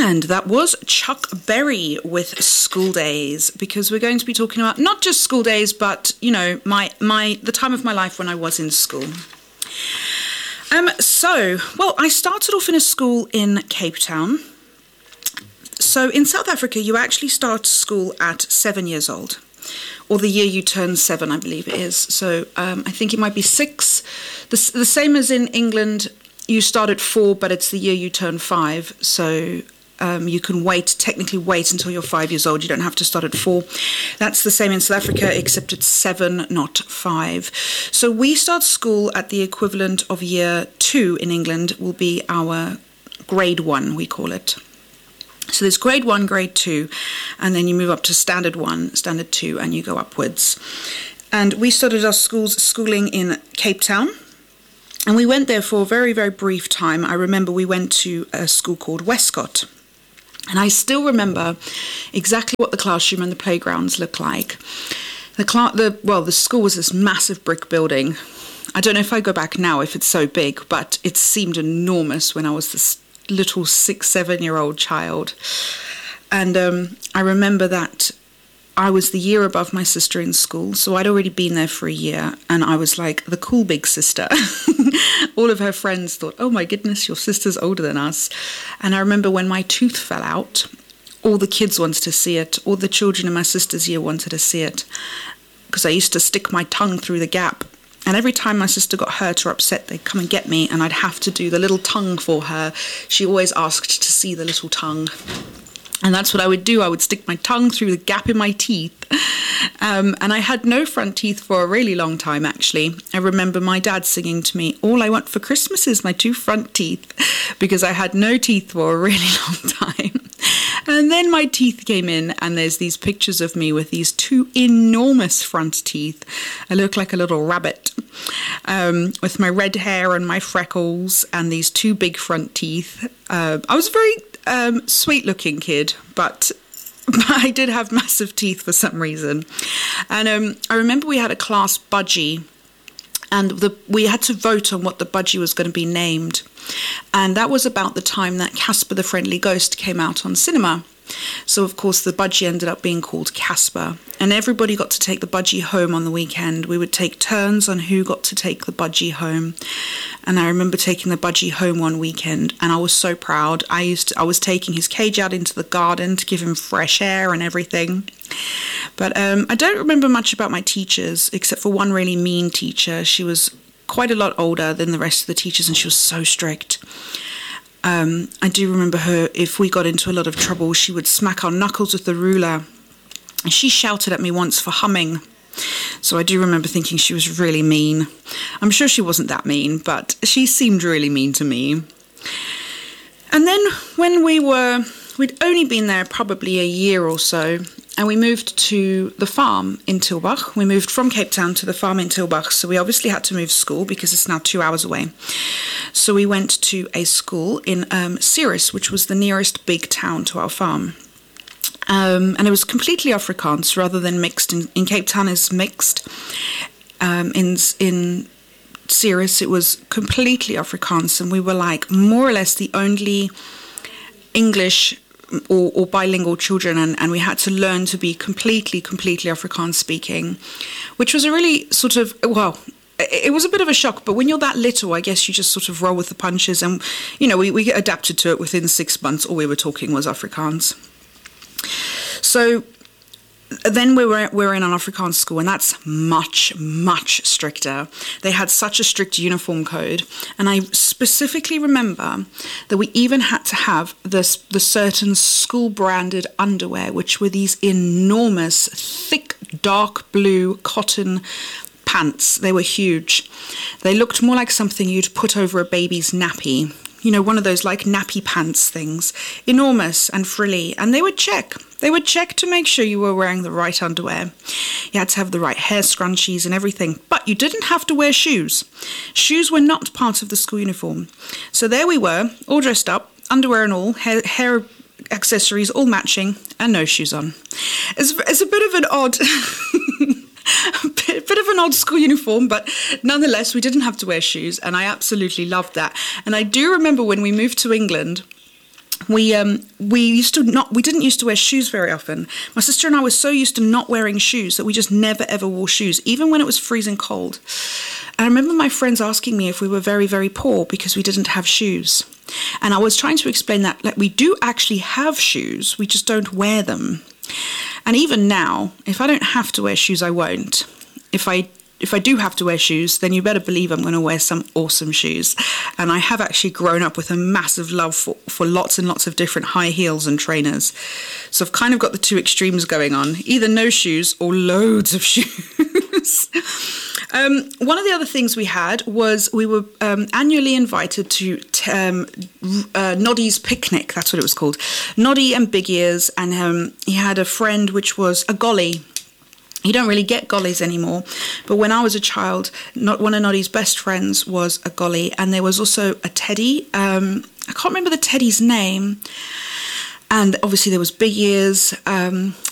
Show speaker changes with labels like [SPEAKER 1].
[SPEAKER 1] And that was Chuck Berry with School Days, because we're going to be talking about not just school days, but, you know, the time of my life when I was in school. I started off in a school in Cape Town. So in South Africa, you actually start school at 7 years old, or the year you turn 7, I believe it is. So I think it might be 6. The same as in England, you start at 4, but it's the year you turn 5. So you can technically wait until you're 5 years old. You don't have to start at 4. That's the same in South Africa, except it's 7, not 5. So we start school at the equivalent of year 2 in England, will be our grade 1, we call it. So there's grade 1, grade 2, and then you move up to standard 1, standard 2, and you go upwards. And we started our schooling in Cape Town. And we went there for a very, very brief time. I remember we went to a school called Westcott. And I still remember exactly what the classroom and the playgrounds looked like. The school was this massive brick building. I don't know if I go back now if it's so big, but it seemed enormous when I was this little 6-7-year-old child. And I remember that I was the year above my sister in school, so I'd already been there for a year, and I was like the cool big sister. All of her friends thought, oh my goodness, your sister's older than us. And I remember when my tooth fell out, all the kids wanted to see it, all the children in my sister's year wanted to see it, because I used to stick my tongue through the gap. And every time my sister got hurt or upset, they'd come and get me, and I'd have to do the little tongue for her. She always asked to see the little tongue. And that's what I would do. I would stick my tongue through the gap in my teeth. And I had no front teeth for a really long time, actually. I remember my dad singing to me, all I want for Christmas is my 2 front teeth, because I had no teeth for a really long time. And then my teeth came in, and there's these pictures of me with these 2 enormous front teeth. I look like a little rabbit, with my red hair and my freckles and these 2 big front teeth. I was a very sweet-looking kid, but I did have massive teeth for some reason. And I remember we had a class budgie, and we had to vote on what the budgie was going to be named. And that was about the time that Casper the Friendly Ghost came out on cinema. So, of course, the budgie ended up being called Casper. And everybody got to take the budgie home on the weekend. We would take turns on who got to take the budgie home. And I remember taking the budgie home one weekend, and I was so proud. I was taking his cage out into the garden to give him fresh air and everything. But I don't remember much about my teachers, except for one really mean teacher. She was quite a lot older than the rest of the teachers, and she was so strict. I do remember her, if we got into a lot of trouble, she would smack our knuckles with the ruler. And she shouted at me once for humming. So I do remember thinking she was really mean. I'm sure she wasn't that mean, but she seemed really mean to me. And then when we'd only been there probably a year or so, and we moved to the farm in Tilbach. We moved from Cape Town to the farm in Tilbach, so we obviously had to move school because it's now 2 hours away. So we went to a school in Ceres, which was the nearest big town to our farm. And it was completely Afrikaans rather than mixed. In Cape Town it's mixed. In Ceres it was completely Afrikaans, and we were like more or less the only English or bilingual children, and we had to learn to be completely Afrikaans speaking, which was a really sort of, it was a bit of a shock, but when you're that little, I guess you just sort of roll with the punches, and, you know, we adapted to it. Within 6 months, all we were talking was Afrikaans. So then we were in an Afrikaans school, and that's much stricter. They had such a strict uniform code, and I specifically remember that we even had to have the certain school-branded underwear, which were these enormous, thick, dark blue cotton pants. They were huge. They looked more like something you'd put over a baby's nappy. You know, one of those like nappy pants things, enormous and frilly, and they would check. They would check to make sure you were wearing the right underwear. You had to have the right hair scrunchies and everything, but you didn't have to wear shoes. Shoes were not part of the school uniform. So there we were, all dressed up, underwear and all, hair accessories all matching, and no shoes on. It's a bit of an odd... a bit of an old school uniform, but nonetheless, we didn't have to wear shoes, and I absolutely loved that. And I do remember when we moved to England, We didn't used to wear shoes very often. My sister and I were so used to not wearing shoes that we just never ever wore shoes, even when it was freezing cold. And I remember my friends asking me if we were very, very poor because we didn't have shoes. And I was trying to explain that, like, we do actually have shoes, we just don't wear them. And even now, if I don't have to wear shoes, I won't. If I do have to wear shoes, then you better believe I'm going to wear some awesome shoes. And I have actually grown up with a massive love for lots and lots of different high heels and trainers. So I've kind of got the two extremes going on, either no shoes or loads of shoes. One of the other things we had was we were annually invited to Noddy's picnic. That's what it was called. Noddy and Big Ears, and he had a friend which was a golly. You don't really get gollies anymore, but when I was a child, one of Noddy's best friends was a golly, and there was also a teddy. I can't remember the teddy's name. And obviously there was Big Ears,